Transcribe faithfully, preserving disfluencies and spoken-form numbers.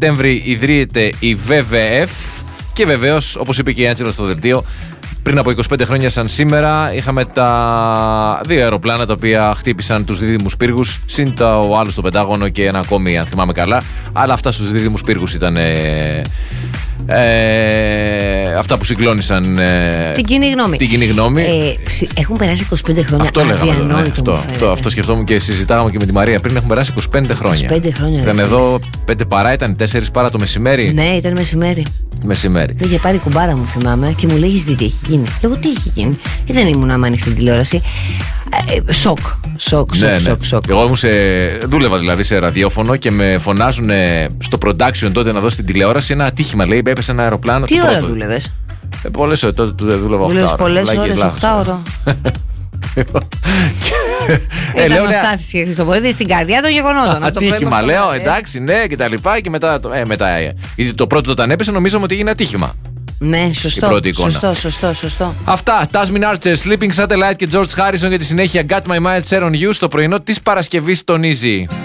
Σεπτέμβρη ιδρύεται η βι βι εφ και βεβαίως, όπως είπε και η Άντζελα στο δελτίο, πριν από είκοσι πέντε χρόνια σαν σήμερα είχαμε τα δύο αεροπλάνα τα οποία χτύπησαν τους δίδυμους πύργους, συν το άλλο στο Πεντάγωνο και ένα ακόμη αν θυμάμαι καλά, αλλά αυτά στους δίδυμους πύργους ήταν ε, ε, αυτά που συγκλώνησαν ε, την κοινή γνώμη. Την κοινή γνώμη. Ε, έχουν περάσει είκοσι πέντε χρόνια. Αυτό λέγαμε. Ναι, αυτό, αυτό, αυτό, αυτό σκεφτόμουν και συζητάγαμε και με τη Μαρία πριν. Έχουν περάσει είκοσι πέντε χρόνια. είκοσι πέντε χρόνια. Ήταν εδώ πέντε παρά, ήταν τέσσερις παρά το μεσημέρι. Ναι, ήταν μεσημέρι. Μεσημέρι. Με είχε πάρει κουμπάρα μου, θυμάμαι, και μου λέγει δει τι έχει γίνει. Λέγω τι έχει γίνει. Και δεν ήμουν άμα ανοιχτή την τηλεόραση. Ε, σοκ. Σοκ, σοκ, ναι, σοκ, ναι. σοκ. Εγώ ήμουν σε, δούλευα δηλαδή σε ραδιόφωνο και με φωνάζουν στο production τότε να δώσει την τηλεόραση ένα ατύχημα. Λέει, έπεσε ένα αεροπλάνο. Τι ώρα δούλευε? Ε, πολλές ώρες, τότε δούλευα οκτώ ώρες. Πολλές ώρες, οκτώ ώρες. Ήταν ο Στάθης και Χριστοφορίδη στην καρδιά των γεγονότων. Ατύχημα, λέω, εντάξει, ναι, και τα λοιπά. Και μετά, ε, μετά, γιατί το πρώτο όταν έπεσε νομίζαμε ότι έγινε ατύχημα. Ναι, σωστό, σωστό, σωστό, σωστό. Αυτά, Tasmin Archer, Sleeping Satellite και George Harrison για τη συνέχεια Got My Mind Share on You στο πρωινό της Παρασκευής στον Easy.